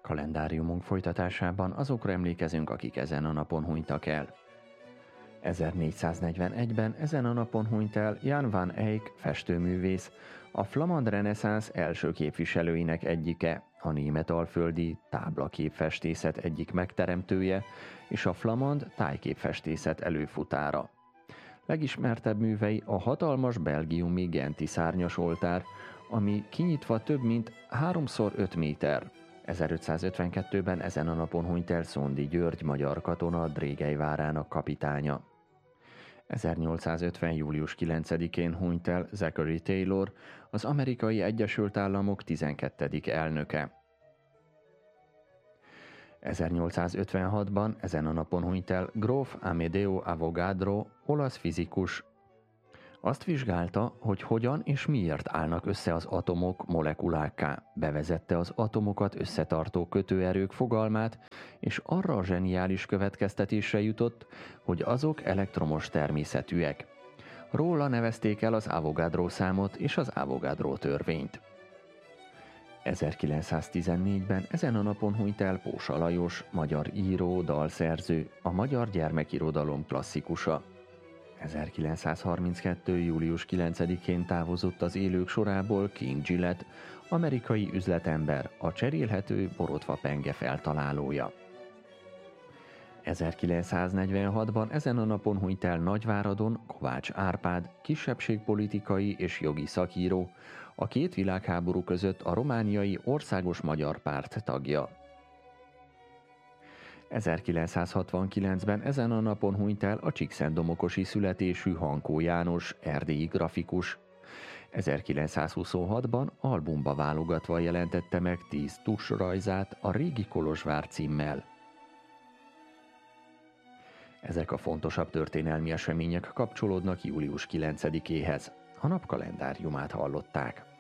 Kalendáriumunk folytatásában azokra emlékezünk, akik ezen a napon hunytak el. 1441-ben ezen a napon hunyt el Jan van Eyck festőművész, a flamand reneszánsz első képviselőinek egyike, a németalföldi táblaképfestészet egyik megteremtője és a flamand tájképfestészet előfutára. Legismertebb művei a hatalmas belgiumi genti szárnyas oltár, ami kinyitva több mint 3x5 méter. 1552-ben ezen a napon hunyt el Szondi György magyar katona, Drégely várának kapitánya. 1850. július 9-én hunyt el Zachary Taylor, az Amerikai Egyesült Államok 12. elnöke. 1856-ban ezen a napon hunyt el gróf Amedeo Avogadro, olasz fizikus. Azt vizsgálta, hogy hogyan és miért állnak össze az atomok molekulákká, bevezette az atomokat összetartó kötőerők fogalmát, és arra a zseniális következtetésre jutott, hogy azok elektromos természetűek. Róla nevezték el az Avogadro számot és az Avogadro törvényt. 1914-ben ezen a napon hunyt el Pósa Lajos, magyar író, dalszerző, a magyar gyermekirodalom klasszikusa. 1932. július 9-én távozott az élők sorából King Gillette, amerikai üzletember, a cserélhető borotvapenge feltalálója. 1946-ban ezen a napon hunyt el Nagyváradon Kovács Árpád, kisebbségpolitikai és jogi szakíró, a két világháború között a romániai Országos Magyar Párt tagja. 1969-ben ezen a napon hunyt el a csíkszentdomokosi születésű Hankó János, erdélyi grafikus. 1926-ban albumba válogatva jelentette meg 10 tusrajzát a Régi Kolozsvár címmel. Ezek a fontosabb történelmi események kapcsolódnak július 9-éhez. A nap kalendáriumát hallották.